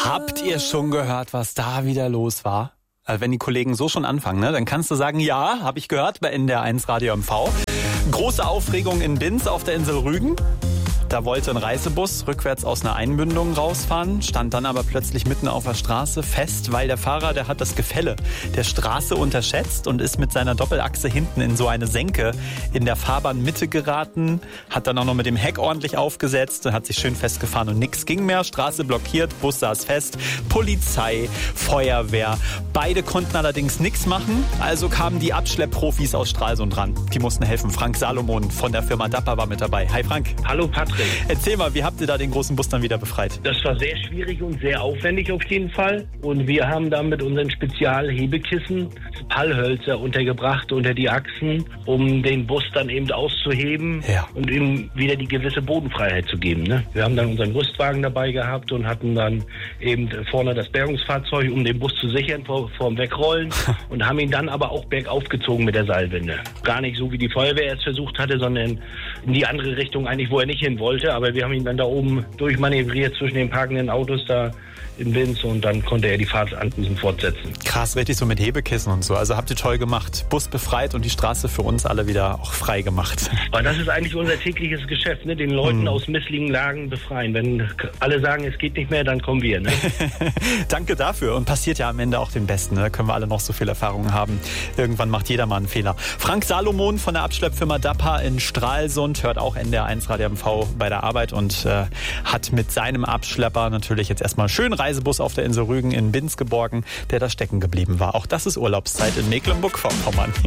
Habt ihr schon gehört, was da wieder los war? Also wenn die Kollegen so schon anfangen, ne, dann kannst du sagen, ja, habe ich gehört bei NDR1 Radio MV. Große Aufregung in Binz auf der Insel Rügen. Da wollte ein Reisebus rückwärts aus einer Einmündung rausfahren, stand dann aber plötzlich mitten auf der Straße fest, weil der Fahrer, der hat das Gefälle der Straße unterschätzt und ist mit seiner Doppelachse hinten in so eine Senke in der Fahrbahnmitte geraten, hat dann auch noch mit dem Heck ordentlich aufgesetzt und hat sich schön festgefahren und nichts ging mehr. Straße blockiert, Bus saß fest, Polizei, Feuerwehr. Beide konnten allerdings nichts machen, also kamen die Abschleppprofis aus Stralsund ran. Die mussten helfen. Frank Salomon von der Firma Dapper war mit dabei. Hi Frank. Hallo Patrick. Erzähl mal, wie habt ihr da den großen Bus dann wieder befreit? Das war sehr schwierig und sehr aufwendig auf jeden Fall. Und wir haben da mit unseren Spezialhebekissen Pallhölzer untergebracht unter die Achsen, um den Bus dann eben auszuheben und ihm wieder die gewisse Bodenfreiheit zu geben. Ne? Wir haben dann unseren Rüstwagen dabei gehabt und hatten dann eben vorne das Bergungsfahrzeug, um den Bus zu sichern vorm Wegrollen und haben ihn dann aber auch bergauf gezogen mit der Seilwinde. Gar nicht so, wie die Feuerwehr es versucht hatte, sondern in die andere Richtung eigentlich, wo er nicht hin wollte. Aber wir haben ihn dann da oben durchmanövriert zwischen den parkenden Autos da in Binz und dann konnte er die Fahrt an diesem fortsetzen. Krass, richtig so mit Hebekissen und so. Also habt ihr toll gemacht. Bus befreit und die Straße für uns alle wieder auch frei gemacht. Aber das ist eigentlich unser tägliches Geschäft, ne? Den Leuten aus misslichen Lagen befreien. Wenn alle sagen, es geht nicht mehr, dann kommen wir. Ne? Danke dafür. Und passiert ja am Ende auch den Besten. Ne? Da können wir alle noch so viel Erfahrung haben. Irgendwann macht jeder mal einen Fehler. Frank Salomon von der Abschleppfirma Dapper in Stralsund hört auch NDR1 Radio MV bei der Arbeit und hat mit seinem Abschlepper natürlich jetzt erstmal schön Reisebus auf der Insel Rügen in Binz geborgen, der da stecken geblieben war. Auch das ist Urlaubszeit in Mecklenburg-Vorpommern.